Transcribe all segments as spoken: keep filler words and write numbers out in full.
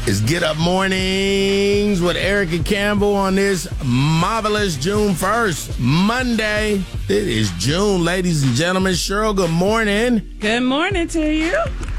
It's Get Up Mornings with Erica Campbell on this marvelous June first, Monday. It is June, ladies and gentlemen. Cheryl, good morning. Good morning to you.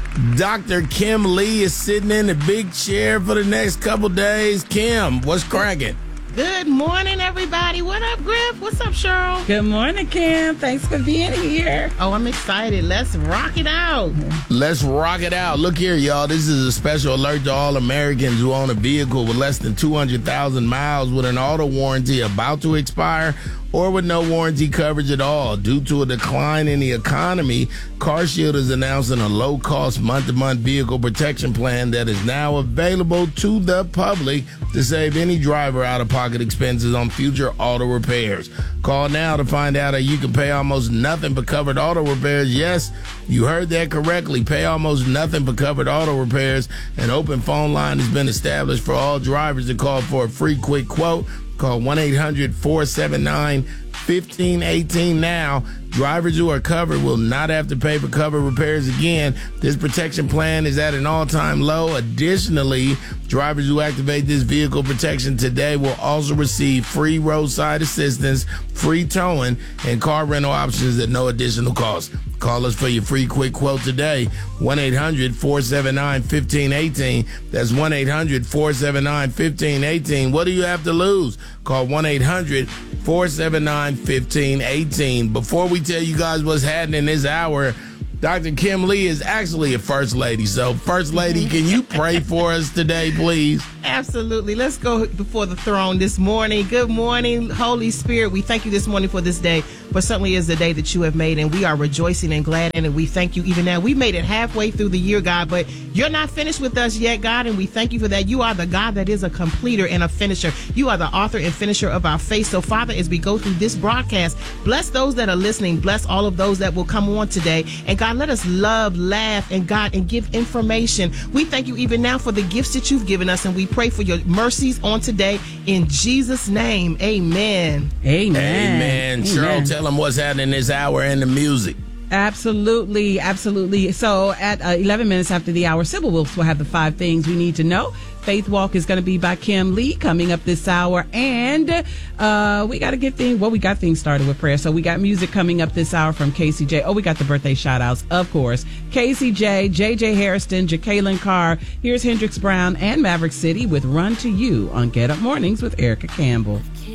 Doctor Kim Lee is sitting in the big chair for the next couple days. Kim, what's cracking? Good morning, everybody. What up, Griff? What's up, Cheryl? Good morning, Kim. Thanks for being here. Oh, I'm excited. Let's rock it out. Let's rock it out. Look here, y'all. This is a special alert to all Americans who own a vehicle with less than two hundred thousand miles with an auto warranty about to expire or with no warranty coverage at all. Due to a decline in the economy, CarShield is announcing a low-cost month-to-month vehicle protection plan that is now available to the public to save any driver out-of-pocket expenses on future auto repairs. Call now to find out that you can pay almost nothing for covered auto repairs. Yes, you heard that correctly. Pay almost nothing for covered auto repairs. An open phone line has been established for all drivers to call for a free quick quote. Call one eight hundred four seven nine fifteen eighteen now. Drivers who are covered will not have to pay for covered repairs again. This protection plan is at an all-time low. Additionally, drivers who activate this vehicle protection today will also receive free roadside assistance, free towing, and car rental options at no additional cost. Call us for your free quick quote today. one eight hundred four seven nine fifteen eighteen. That's one eight hundred four seven nine fifteen eighteen. What do you have to lose? Call one eight hundred four seven nine fifteen eighteen. Before we tell you guys what's happening this hour, Doctor Kim Lee is actually a first lady. So, First Lady, can you pray for us today, please? Absolutely. Let's go before the throne this morning. Good morning, Holy Spirit. We thank you this morning for this day, for certainly is the day that you have made, and we are rejoicing and glad in it. We thank you even now. We made it halfway through the year, God, but you're not finished with us yet, God, and we thank you for that. You are the God that is a completer and a finisher. You are the author and finisher of our faith. So, Father, as we go through this broadcast, bless those that are listening. Bless all of those that will come on today. And, God, let us love, laugh, and, God, and give information. We thank you even now for the gifts that you've given us, and we pray for your mercies on today. In Jesus' name, amen. Amen. Amen. Cheryl, Amen. tell them what's happening this hour and the music. Absolutely, absolutely. So at uh, eleven minutes after the hour, Sybil Wilkes will have the five things we need to know. Faith Walk is going to be by Kim Lee coming up this hour. And uh, we got to get things, well, we got things started with prayer. So we got music coming up this hour from Casey J. Oh, we got the birthday shout outs, of course. Casey J, J J Harrison, Jacqueline Carr. Here's Hendrix Brown and Maverick City with Run to You on Get Up Mornings with Erica Campbell.